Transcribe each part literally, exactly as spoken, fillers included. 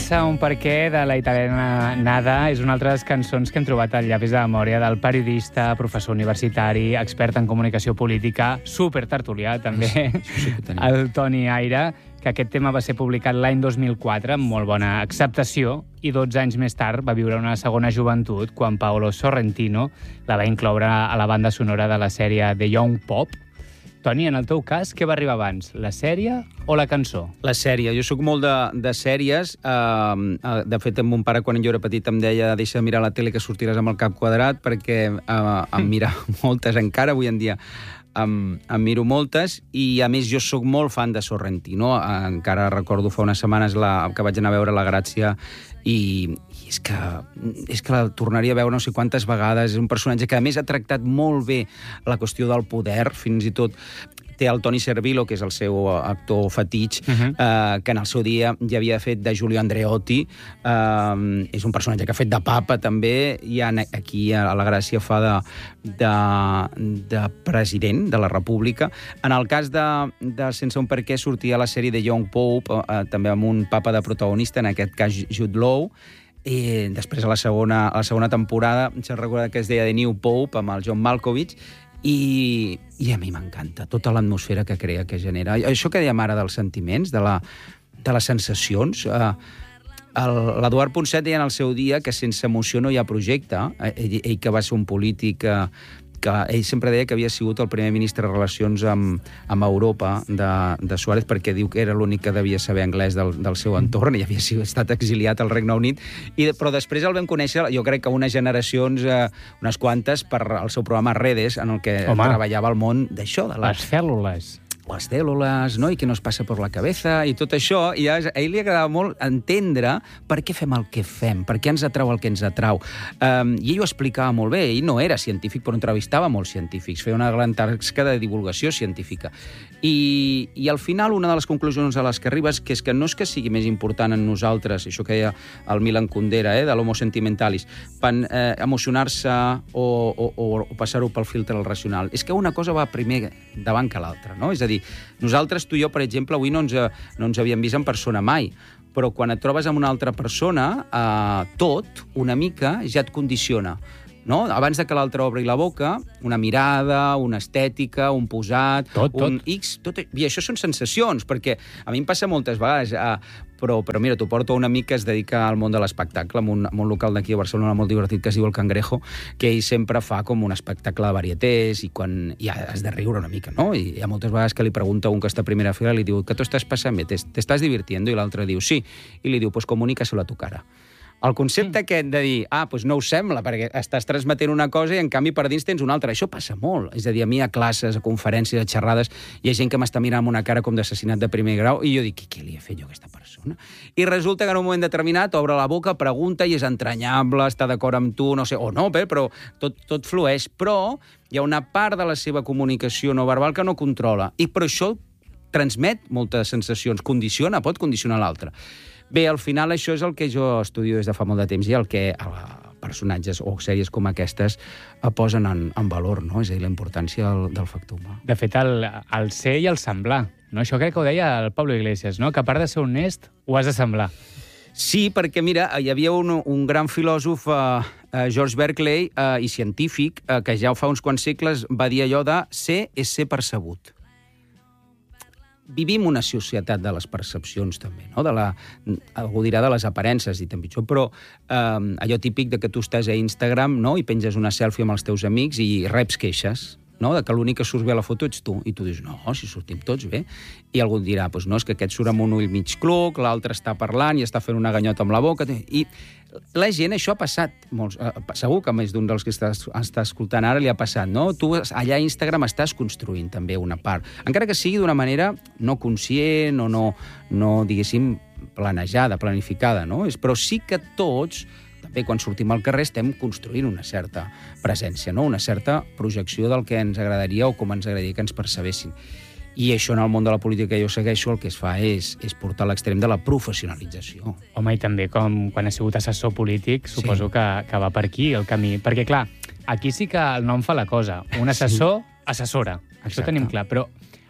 Sense un per què, de la italiana Nada, és una altra de les cançons que hem trobat al llapis de memòria del periodista, professor universitari, expert en comunicació política, supertertulià, també, Sí, sí que tenim. el Toni Aire, que aquest tema va ser publicat l'any dos mil quatre amb molt bona acceptació i dotze anys més tard va viure una segona joventut quan Paolo Sorrentino la va incloure a la banda sonora de la sèrie The Young Pop. Toni, en el teu cas, què va arribar abans, la sèrie o la cançó? La sèrie. Jo sóc molt de, de sèries. Uh, de fet, mon pare, quan jo era petit, em deia deixa de mirar la tele que sortiràs amb el cap quadrat, perquè uh, em mira moltes encara, avui en dia. Em, em miro moltes i, a més, jo sóc molt fan de Sorrentino. Encara recordo fa unes setmanes la, que vaig anar a veure La Gràcia i, i és, que, és que la tornaria a veure no sé quantes vegades. És un personatge que, a més, ha tractat molt bé la qüestió del poder, fins i tot té el Toni Servillo, que és el seu actor fetitx, uh-huh. eh, que en el seu dia ja havia fet de Giulio Andreotti. Eh, és un personatge que ha fet de papa, també, i aquí a La Gràcia fa de, de, de president de la República. En el cas de, de Sense un per què sortia la sèrie de Young Pope, eh, també amb un papa de protagonista, en aquest cas Jude Law. I després, a la segona, a la segona temporada, se'n recorda que es deia The New Pope, amb el John Malkovich, i, i a mi m'encanta tota l'atmosfera que crea, que genera. Això que dèiem ara dels sentiments, de, la, de les sensacions. Eh, L'Eduard Ponset deia en el seu dia que sense emoció no hi ha projecte. Ell, ell que va ser un polític... Eh, que ell sempre deia que havia sigut el primer ministre de Relacions amb, amb Europa de, de Suárez, perquè diu que era l'únic que devia saber anglès del, del seu entorn i havia sigut, estat exiliat al Regne Unit. I, però després el vam conèixer, jo crec que unes generacions, eh, unes quantes, per al seu programa Redes, en el que Home. treballava el món d'això. De les cèl·lules. les cèl·lules, no? I què nos passa per la cabeza, i tot això. I a ell li agradava molt entendre per què fem el que fem, per què ens atrau el que ens atrau. Um, I ell ho explicava molt bé. Ell no era científic, però entrevistava molts científics. Feia una gran tasca de divulgació científica. I, i al final, una de les conclusions a les que arribes, que és que no és que sigui més important en nosaltres, això que deia el Milan Kundera, eh, de l'homo sentimentalis, per eh, emocionar-se o, o, o passar-ho pel filtre del racional. És que una cosa va primer davant que l'altra, no? És a dir, nosaltres, tu i jo, per exemple, avui no ens, no ens havíem vist en persona mai, però quan et trobes amb una altra persona, eh, tot, una mica, ja et condiciona. No? Abans de que l'altre obri la boca, una mirada, una estètica, un posat, tot, un tot. X... Tot, I això són sensacions, perquè a mi em passa moltes vegades... Eh, però, però mira, t'ho porto un amic que es dedica al món de l'espectacle, amb un, amb un local d'aquí a Barcelona molt divertit que es diu El Cangrejo, que ell sempre fa com un espectacle de varietés i quan i has de riure una mica, no? I hi ha moltes vegades que li pregunta un que està a primera fila i li diu, ¿qué t'ho estàs passant bé? ¿T'estàs divirtiendo? I l'altre diu, sí. I li diu, pues comunícaselo a tu cara. El concepte aquest de dir, ah, doncs no ho sembla, perquè estàs transmetent una cosa i en canvi per dins tens una altra. Això passa molt. És a dir, a mi a classes, a conferències, a xerrades, hi ha gent que m'està mirant amb una cara com d'assassinat de primer grau i jo dic, què li he fet jo a aquesta persona? I resulta que en un moment determinat obre la boca, pregunta i és entranyable, està d'acord amb tu, no sé, o no, però tot, tot flueix. Però hi ha una part de la seva comunicació no verbal que no controla. I per això transmet moltes sensacions, condiciona, pot condicionar l'altre. Bé, al final això és el que jo estudio des de fa molt de temps i el que personatges o sèries com aquestes posen en, en valor, no? És a dir, la importància del, del factor humà. De fet, el, el ser i el semblar. No? Això crec que ho deia el Pablo Iglesias, no? Que a part de ser honest, ho has de semblar. Sí, perquè, mira, hi havia un, un gran filòsof, eh, George Berkeley, eh, i científic, eh, que ja fa uns quants segles va dir allò de ser és ser percebut. Vivim una societat de les percepcions, també, no? De la, algú dirà de les aparences, dit en pitjor, però eh, allò típic de que tu estàs a Instagram, no?, i penges una selfie amb els teus amics i reps queixes, no?, de que l'únic que surts bé a la foto ets tu. I tu dius, no, si sortim tots bé. I algú dirà, doncs no, és que aquest surt amb un ull mig cluc, l'altre està parlant i està fent una ganyota amb la boca. I la gent, això ha passat. Molts, eh, segur que més d'un dels que està, està escoltant ara li ha passat, no? Tu allà a Instagram estàs construint també una part. Encara que sigui d'una manera no conscient o no, no diguéssim, planejada, planificada, no? Però sí que tots... També quan sortim al carrer estem construint una certa presència, no? Una certa projecció del que ens agradaria o com ens agradaria que ens percebessin. I això en el món de la política que jo segueixo el que es fa és, és portar a l'extrem de la professionalització. Home, i també com quan has sigut assessor polític, suposo sí. que, que va per aquí el camí. Perquè, clar, aquí sí que el nom fa la cosa. Un assessor, sí. assessora. Això Exacte. Tenim clar. Però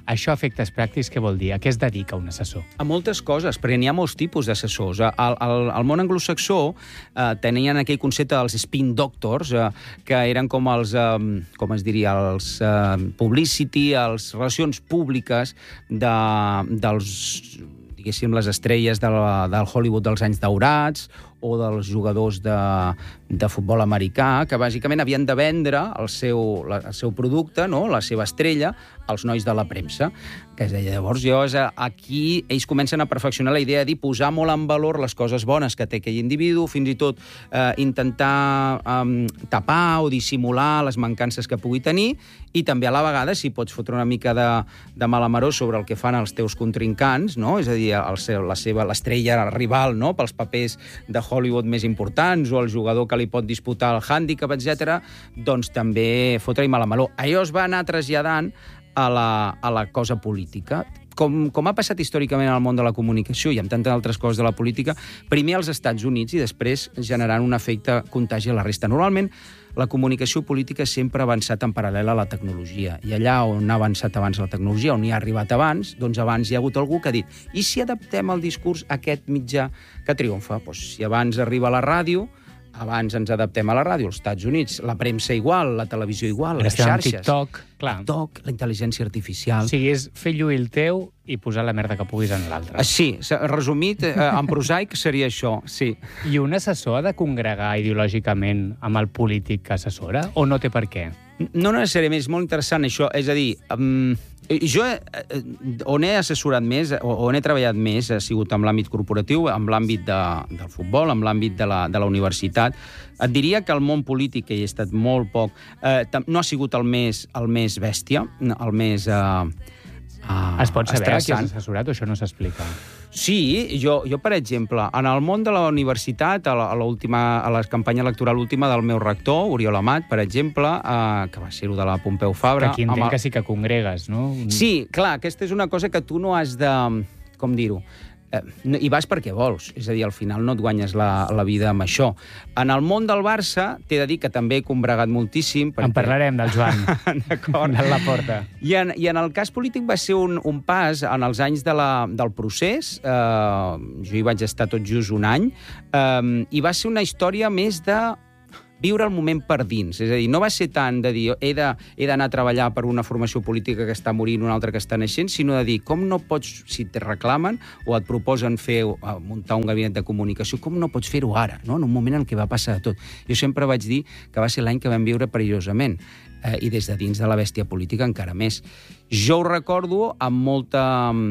Això, efectes pràctics, què vol dir? A què es dedica un assessor? A moltes coses, perquè n'hi ha molts tipus d'assessors. Al, al, al món anglosaxó eh, tenien aquell concepte dels spin doctors, eh, que eren com els, eh, com es diria, els eh, publicity, els relacions públiques de, dels, diguéssim, les estrelles de la, del Hollywood dels anys daurats, o dels jugadors de, de futbol americà, que bàsicament havien de vendre el seu, la, el seu producte, no? La seva estrella, als nois de la premsa. Que és, llavors, jo, aquí ells comencen a perfeccionar la idea de dir, posar molt en valor les coses bones que té aquell individu, fins i tot eh, intentar eh, tapar o dissimular les mancances que pugui tenir, i també a la vegada, si pots fotre una mica de, de malamaró sobre el que fan els teus contrincants, no? És a dir, el seu, la seva, l'estrella rival, no? Pels papers de Hollywood més importants, o el jugador que li pot disputar el hàndicap, etcètera, doncs també fotre-hi malamaró. Allò es va anar traslladant a la, a la cosa política. Com, com ha passat històricament al món de la comunicació i amb tantes altres coses de la política, primer als Estats Units i després generant un efecte contagi a la resta. Normalment, la comunicació política sempre ha avançat en paral·lel a la tecnologia. I allà on ha avançat abans la tecnologia, on hi ha arribat abans, doncs abans hi ha hagut algú que ha dit i si adaptem el discurs a aquest mitjà que triomfa? Doncs si abans arriba a la ràdio, abans ens adaptem a la ràdio, als Estats Units, la premsa igual, la televisió igual, les xarxes. TikTok, clar. TikTok, la intel·ligència artificial. O sigui, és fer lluir el teu i posar la merda que puguis en l'altre. Sí, resumit, en prosaic seria això, sí. I un assessor ha de congregar ideològicament amb el polític que assessora? O no té per què? No necessàriament, és molt interessant això. És a dir, um, jo eh, on he assessorat més, on he treballat més, ha sigut en l'àmbit corporatiu, en l'àmbit de, del futbol, en l'àmbit de la, de la universitat. Et diria que el món polític, que hi he estat molt poc, eh, no ha sigut el més, el més bèstia, el més... Eh, Uh, es pot saber a qui has assessorat o això no s'explica? Sí, jo, jo, per exemple, en el món de la universitat, a la, a, l'última, a la campanya electoral última del meu rector, Oriol Amat, per exemple, eh, que va ser-ho de la Pompeu Fabra... Que aquí entenc el... que sí que congregues, no? Sí, clar, aquesta és una cosa que tu no has de... Com dir-ho? Eh, I vas perquè vols, és a dir, al final no et guanyes la, la vida amb això. En el món del Barça, t'he de dir que també he combregat moltíssim. Perquè... En parlarem del Joan. D'acord. De la porta. I en, I en el cas polític va ser un, un pas en els anys de la, del procés, eh, jo hi vaig estar tot just un any, eh, i va ser una història més de viure el moment per dins. És a dir, no va ser tant de dir he de, he d'anar a treballar per una formació política que està morint, una altra que està naixent, sinó de dir com no pots, si te reclamen o et proposen fer, muntar un gabinet de comunicació, com no pots fer-ho ara, no? En un moment en què va passar de tot. Jo sempre vaig dir que va ser l'any que vam viure perillosament, eh, i des de dins de la bèstia política encara més. Jo ho recordo amb molta...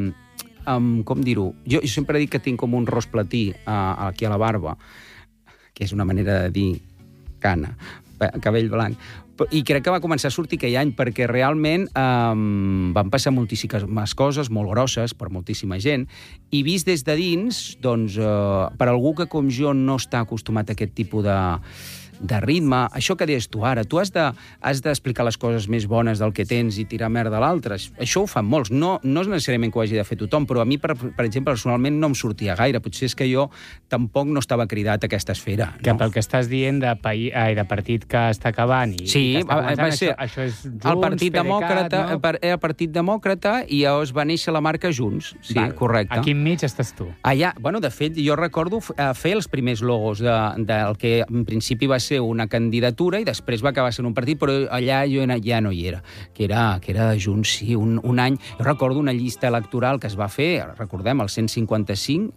Amb, com dir-ho? Jo, jo sempre dic que tinc com un ros platí eh, aquí a la barba, que és una manera de dir cana, cabell blanc. I crec que va començar a sortir aquell any perquè realment eh, van passar moltíssimes coses molt grosses per moltíssima gent i vist des de dins, doncs, eh, per algú que com jo no està acostumat a aquest tipus de, de ritme, això que deies tu ara, tu has de, has d'explicar les coses més bones del que tens i tirar merda a l'altre. Això ho fan molts. No, no és necessàriament que ho hagi de fer tothom, però a mi, per, per exemple, personalment no em sortia gaire. Potser és que jo tampoc no estava cridat a aquesta esfera. Que no? Pel que estàs dient de, paí, ai, de partit que està acabant i, sí, i que està començant, va ser això, això és Junts, el Partit PDeCAT, Demòcrata, no? Era el Partit Demòcrata i llavors va néixer la marca Junts. Sí, Val. Correcte. Aquí enmig estàs tu. Allà, bueno, de fet, jo recordo fer els primers logos de, del que en principi va ser una candidatura i després va acabar sent un partit, però allà jo ja no hi era, que era, que era de Junts, sí, un, un any. Jo recordo una llista electoral que es va fer, recordem, el cent cinquanta-cinc,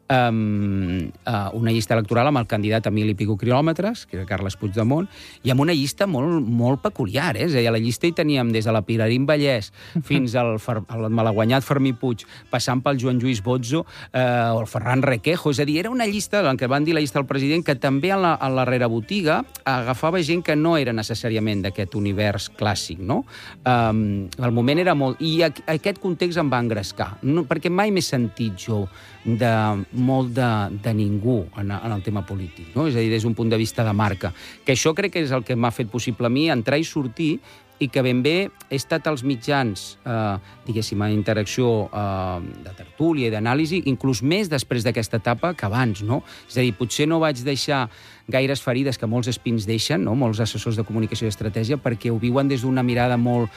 Um, uh, una llista electoral amb el candidat a mil i pico quilòmetres, que era Carles Puigdemont, i amb una llista molt, molt peculiar, eh? És a dir, a la llista hi teníem des de la Pilarín Vallès fins al, al malaguanyat Fermí Puig, passant pel Joan Lluís Bozzo eh, o el Ferran Requejo. És a dir, era una llista, en què van dir la llista del president, que també en la, en la rerebotiga agafava gent que no era necessàriament d'aquest univers clàssic, no? Um, el moment era molt... I a, a aquest context em va engrescar, no, perquè mai m'he sentit jo de molt de, de ningú en, en el tema polític, no? És a dir, des d'un punt de vista de marca. Que això crec que és el que m'ha fet possible a mi entrar i sortir i que ben bé he estat als mitjans, eh, diguéssim, en interacció eh, de tertúlia i d'anàlisi, inclús més després d'aquesta etapa que abans, no? És a dir, potser no vaig deixar gaires ferides que molts espins deixen, no? Molts assessors de comunicació i estratègia, perquè ho viuen des d'una mirada molt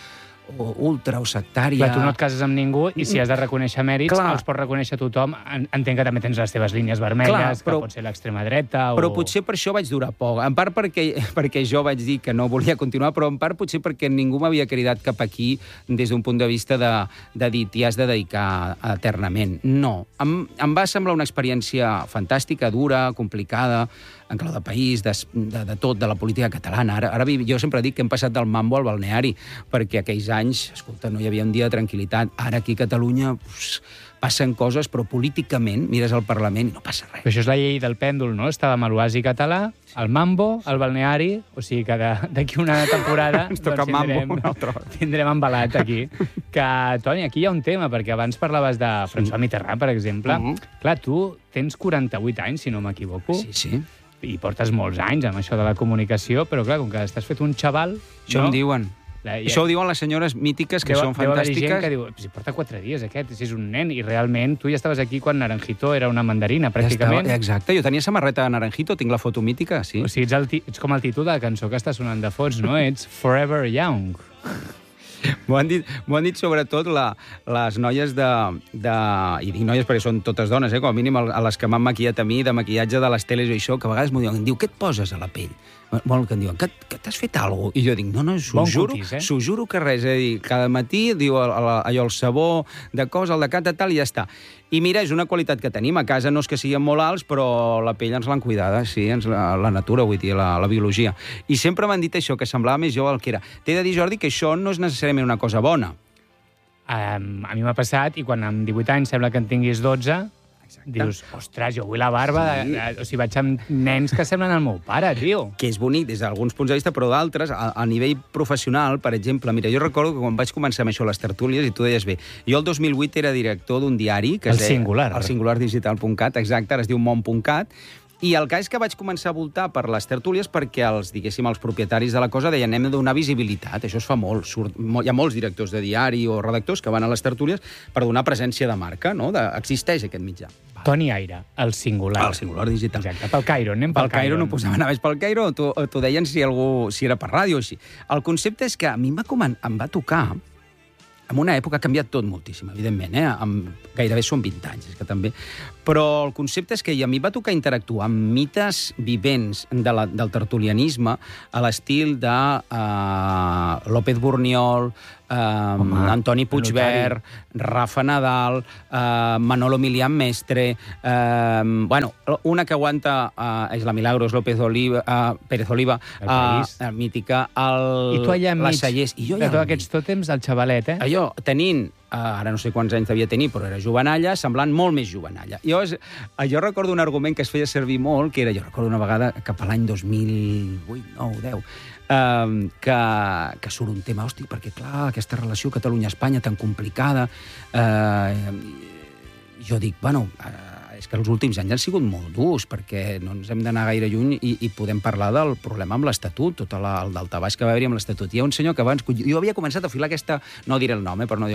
o ultra o sectària... Clar, tu no et cases amb ningú i si has de reconèixer mèrits, Clar. els pots reconèixer tothom. Entenc que també tens les teves línies vermelles, Clar, però, que pot ser l'extrema dreta... O... Però potser per això vaig durar poc. En part perquè, perquè jo vaig dir que no volia continuar, però en part potser perquè ningú m'havia cridat cap aquí des d'un punt de vista de, de dir t'hi has de dedicar eternament. No. Em, em va semblar una experiència fantàstica, dura, complicada, en clau de país, de, de, de tot, de la política catalana. Ara, ara jo sempre dic que hem passat del mambo al balneari, perquè aquells anys, escolta, no hi havia un dia de tranquil·litat. Ara aquí a Catalunya pues, passen coses, però políticament mires al Parlament i no passa res. Però això és la llei del pèndol, no? Estàvem a l'oasi català, al mambo, al balneari, o sigui que d'aquí una temporada ens toca doncs, tindrem, mambo una altra tindrem embalat aquí. Que, Toni, aquí hi ha un tema, perquè abans parlaves de François Mitterrand, per exemple. Uh -huh. Clar, tu tens quaranta-vuit anys, si no m'equivoco. Sí, sí. I portes molts anys amb això de la comunicació, però clar, com que estàs fet un xaval... Això no? em diuen. La, ja... Això ho diuen les senyores mítiques, que deu, són fantàstiques. Deu haver gent que diu, si porta quatre dies aquest, si és un nen, i realment tu ja estaves aquí quan Naranjito era una mandarina, pràcticament. Ja estava, exacte, jo tenia samarreta de Naranjito, tinc la foto mítica, sí. O sigui, ets, el, ets com el títol de la cançó que està sonant de fons, no? Ets Forever Young. M'ho han dit, m'ho han dit sobretot la, les noies de, de... I dic noies perquè són totes dones, eh? Com a mínim a les que m'han maquillat a mi, de maquillatge de les teles i això, que a vegades m'ho diuen, em diu, què et poses a la pell? Molt que em diuen, que, que t'has fet alguna cosa? I jo dic, no, no, s'ho juro, eh? s'ho juro que res. És a dir, cada matí diu allò, el sabó de cosa, el de cat, de tal, i ja està. I mira, és una qualitat que tenim. A casa no és que siguin molt alts, però la pell ens l'han cuidada, sí, ens la, la natura, vull dir, la, la biologia. I sempre m'han dit això, que semblava més jove el que era. T'he de dir, Jordi, que això no és necessàriament una cosa bona. Um, a mi m'ha passat, i quan amb divuit anys sembla que en tinguis dotze... Exacte. Dius, ostres, jo vull la barba... Sí. De, o sigui, vaig amb nens que semblen el meu pare, tio. Que és bonic des d'alguns punts de vista, però d'altres, a, a nivell professional, per exemple, mira, jo recordo que quan vaig començar amb això, les tertúlies, i tu deies bé, jo el dos mil vuit era director d'un diari... que el es deia, Singular. El singular digital punt cat, exacte, ara es diu món punt cat, i el cas és que vaig començar a voltar per les tertúlies perquè els, diguéssim, els propietaris de la cosa deien hem de donar visibilitat, això es fa molt, surt, molt. Hi ha molts directors de diari o redactors que van a les tertúlies per donar presència de marca, no? De, existeix aquest mitjà. Toni Aire, el Singular. El Singular digital. Exacte, pel Cairo, anem pel, pel Cairo. Cairo no posava, anaves pel Cairo o t'ho deien si, algú, si era per ràdio o així. El concepte és que a mi em va, em va tocar en una època ha canviat tot moltíssim, evidentment, eh? Amb, gairebé són vint anys, és que també... Però el concepte és que a mi va tocar interactuar amb mites vivents de la, del tertulianisme a l'estil de uh, López Borniol, uh, Home, Antoni Puigverd, Rafa Nadal, uh, Manolo Milián Mestre... Uh, bueno, una que aguanta uh, és la Milagros López Oliva, uh, Pérez Oliva, uh, uh, mítica, el, I tu allà enmig, Sallés, i jo de tots aquests tòtems, el xavalet, eh? Allò, tenint, uh, ara no sé quants anys devia tenir, però era jovenalla, semblant molt més jovenalla. Jo, jo recordo un argument que es feia servir molt, que era, jo recordo una vegada, cap a l'any dos mil vuit, nou, deu, uh, que, que surt un tema, hosti, perquè clar, aquesta relació Catalunya-Espanya tan complicada, uh, jo dic, bueno... Uh, és que els últims anys han sigut molt durs, perquè no ens hem d'anar gaire lluny i, i podem parlar del problema amb l'Estatut, tot la, el daltabaix que va haver-hi amb l'Estatut. Hi ha un senyor que abans... Jo havia començat a filar aquesta... No diré el nom, eh, per no dir